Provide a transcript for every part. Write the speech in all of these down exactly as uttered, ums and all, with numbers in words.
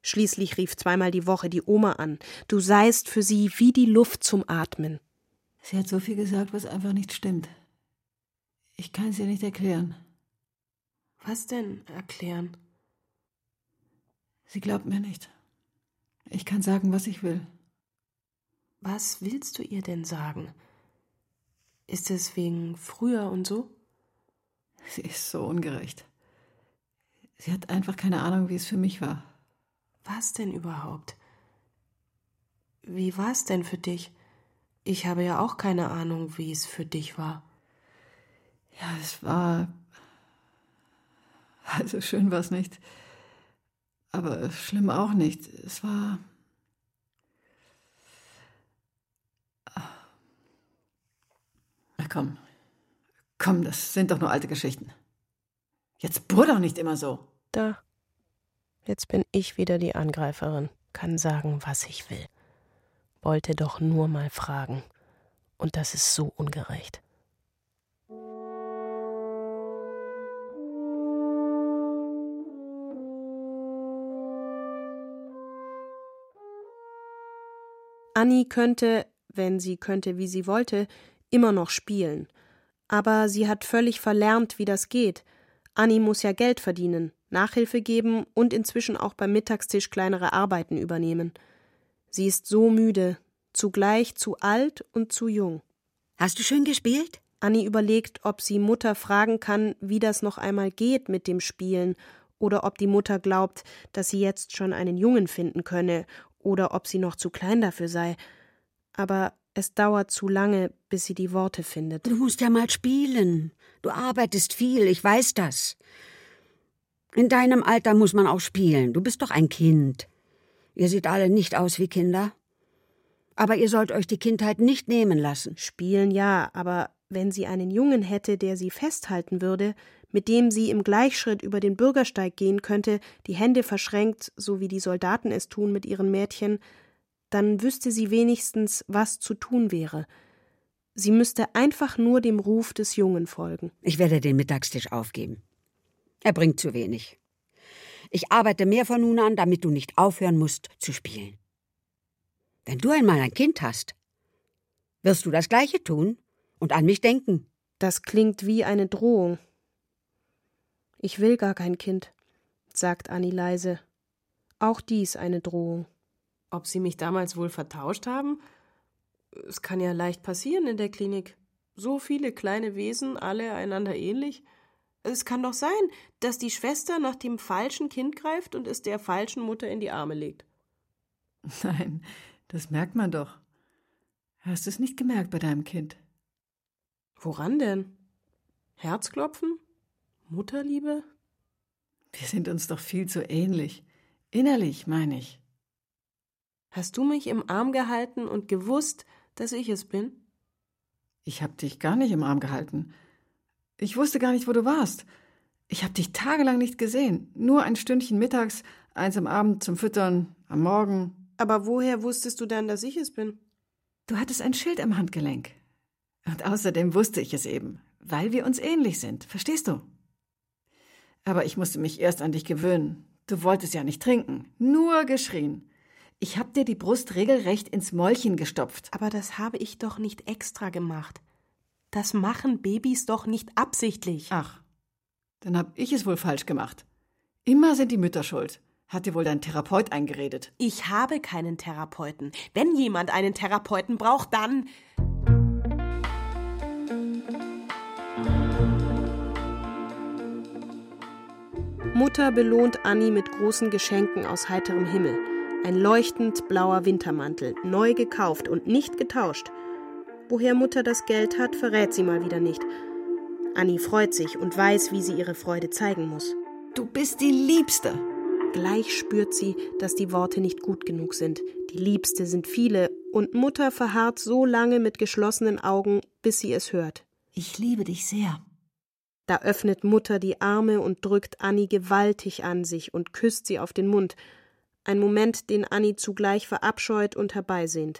Schließlich rief zweimal die Woche die Oma an. Du seist für sie wie die Luft zum Atmen. Sie hat so viel gesagt, was einfach nicht stimmt. Ich kann es ihr nicht erklären. Was denn erklären? Sie glaubt mir nicht. Ich kann sagen, was ich will. Was willst du ihr denn sagen? Ist es wegen früher und so? Sie ist so ungerecht. Sie hat einfach keine Ahnung, wie es für mich war. Was denn überhaupt? Wie war es denn für dich? Ich habe ja auch keine Ahnung, wie es für dich war. Ja, es war... Also schön war es nicht. Aber schlimm auch nicht. Es war... Na komm. Komm, das sind doch nur alte Geschichten. Jetzt bohr doch nicht immer so. Da. Jetzt bin ich wieder die Angreiferin. Kann sagen, was ich will. Wollte doch nur mal fragen. Und das ist so ungerecht. Anni könnte, wenn sie könnte, wie sie wollte, immer noch spielen. Aber sie hat völlig verlernt, wie das geht. Anni muss ja Geld verdienen, Nachhilfe geben und inzwischen auch beim Mittagstisch kleinere Arbeiten übernehmen. Sie ist so müde, zugleich zu alt und zu jung. Hast du schön gespielt? Anni überlegt, ob sie Mutter fragen kann, wie das noch einmal geht mit dem Spielen, oder ob die Mutter glaubt, dass sie jetzt schon einen Jungen finden könne, oder ob sie noch zu klein dafür sei. Aber es dauert zu lange, bis sie die Worte findet. Du musst ja mal spielen. Du arbeitest viel, ich weiß das. In deinem Alter muss man auch spielen. Du bist doch ein Kind. Ihr seht alle nicht aus wie Kinder. Aber ihr sollt euch die Kindheit nicht nehmen lassen. Spielen ja, aber wenn sie einen Jungen hätte, der sie festhalten würde, mit dem sie im Gleichschritt über den Bürgersteig gehen könnte, die Hände verschränkt, so wie die Soldaten es tun mit ihren Mädchen, dann wüsste sie wenigstens, was zu tun wäre. Sie müsste einfach nur dem Ruf des Jungen folgen. Ich werde den Mittagstisch aufgeben. Er bringt zu wenig. Ich arbeite mehr von nun an, damit du nicht aufhören musst zu spielen. Wenn du einmal ein Kind hast, wirst du das Gleiche tun und an mich denken. Das klingt wie eine Drohung. Ich will gar kein Kind, sagt Anni leise. Auch dies eine Drohung. Ob sie mich damals wohl vertauscht haben? Es kann ja leicht passieren in der Klinik. So viele kleine Wesen, alle einander ähnlich. Es kann doch sein, dass die Schwester nach dem falschen Kind greift und es der falschen Mutter in die Arme legt. Nein, das merkt man doch. Hast du es nicht gemerkt bei deinem Kind? Woran denn? Herzklopfen? Mutterliebe? Wir sind uns doch viel zu ähnlich. Innerlich, meine ich. Hast du mich im Arm gehalten und gewusst, dass ich es bin? Ich hab dich gar nicht im Arm gehalten. Ich wusste gar nicht, wo du warst. Ich hab dich tagelang nicht gesehen. Nur ein Stündchen mittags, eins am Abend zum Füttern, am Morgen. Aber woher wusstest du dann, dass ich es bin? Du hattest ein Schild am Handgelenk. Und außerdem wusste ich es eben, weil wir uns ähnlich sind. Verstehst du? Aber ich musste mich erst an dich gewöhnen. Du wolltest ja nicht trinken, nur geschrien. Ich hab dir die Brust regelrecht ins Mäulchen gestopft. Aber das habe ich doch nicht extra gemacht. Das machen Babys doch nicht absichtlich. Ach, dann hab ich es wohl falsch gemacht. Immer sind die Mütter schuld. Hat dir wohl dein Therapeut eingeredet? Ich habe keinen Therapeuten. Wenn jemand einen Therapeuten braucht, dann... Mutter belohnt Anni mit großen Geschenken aus heiterem Himmel. Ein leuchtend blauer Wintermantel, neu gekauft und nicht getauscht. Woher Mutter das Geld hat, verrät sie mal wieder nicht. Anni freut sich und weiß, wie sie ihre Freude zeigen muss. Du bist die Liebste. Gleich spürt sie, dass die Worte nicht gut genug sind. Die Liebste sind viele und Mutter verharrt so lange mit geschlossenen Augen, bis sie es hört. Ich liebe dich sehr. Da öffnet Mutter die Arme und drückt Anni gewaltig an sich und küsst sie auf den Mund. Ein Moment, den Anni zugleich verabscheut und herbeisehnt.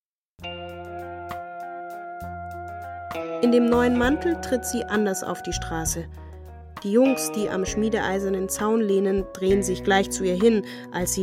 In dem neuen Mantel tritt sie anders auf die Straße. Die Jungs, die am schmiedeeisernen Zaun lehnen, drehen sich gleich zu ihr hin, als sie